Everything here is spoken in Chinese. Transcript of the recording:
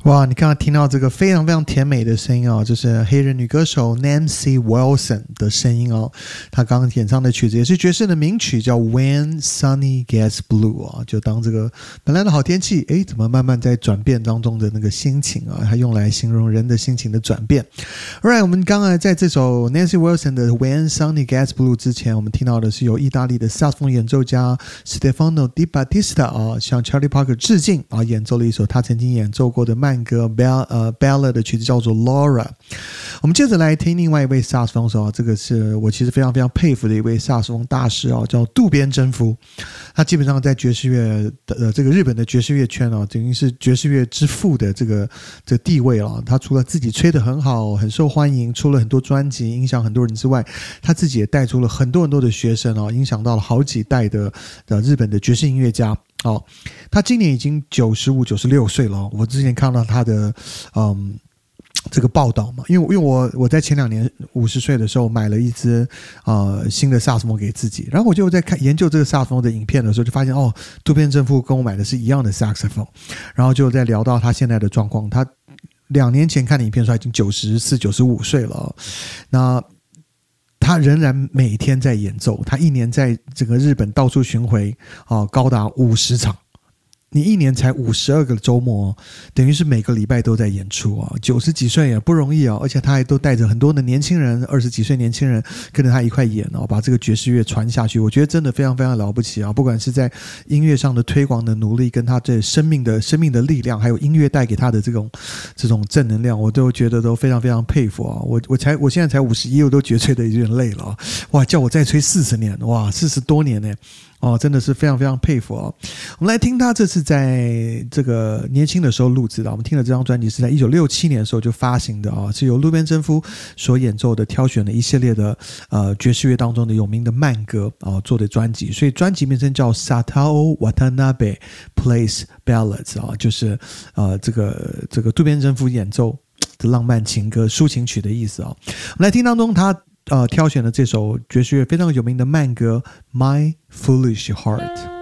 哇，你刚刚听到这个非常非常甜美的声音哦，就是黑人女歌手 Nancy Wilson 的声音哦。她刚刚演唱的曲子也是爵士的名曲，叫 When Sunny Gets Blue 啊，就当这个本来的好天气，怎么慢慢在转变当中的那个心情啊，它用来形容人的心情的转变。Alright， 我们刚才在这首 Nancy Wilson 的 When Sunny Gets Blue 之前，我们听到的是由意大利的萨克斯风演奏家 Stefano Di Battista 啊，向 Charlie Parker 致敬啊，演奏了一首他曾经演奏过的慢歌 Ballad 的曲子，叫做 Laura。 我们接着来听另外一位萨克斯风手啊，这个是我其实非常非常佩服的一位萨克斯风大师啊，叫渡边真夫。他基本上在爵士乐的这个日本的爵士乐圈啊，等于是爵士乐之父的这个地位啊。他除了自己吹得很好，很受欢迎，出了很多专辑，影响很多人之外，他自己也带出了很多很多的学生啊，影响到了好几代的日本的爵士音乐家。他今年已经95、96岁了。我之前看到他的这个报道嘛，因为我在前2年50岁的时候买了一支新的萨克斯风给自己，然后我就在研究这个萨克斯风的影片的时候，就发现渡边真夫跟我买的是一样的萨克斯风，然后就在聊到他现在的状况。他2年前看的影片说他已经94、95岁了，那他仍然每天在演奏，他一年在这个日本到处巡回高达50场。你一年才52个周末等于是每个礼拜都在演出90几岁也不容易而且他还都带着很多的年轻人，20几岁年轻人跟着他一块演把这个爵士乐传下去。我觉得真的非常非常了不起不管是在音乐上的推广的努力，跟他这生命的力量，还有音乐带给他的这种正能量，我都觉得都非常非常佩服我现在才51，我都觉得吹得有点累了哇，叫我再吹40年，哇，40多年呢真的是非常非常佩服我们来听他这次在这个年轻的时候录制的。我们听的这张专辑是在1967年的时候就发行的是由渡边真夫所演奏的，挑选了一系列的爵士乐当中的有名的慢歌做的专辑，所以专辑名称叫 Satao Watanabe Plays Ballads 就是这个渡边真夫演奏的浪漫情歌抒情曲的意思我们来听当中他挑选的这首爵士乐非常有名的慢歌 My Foolish Heart。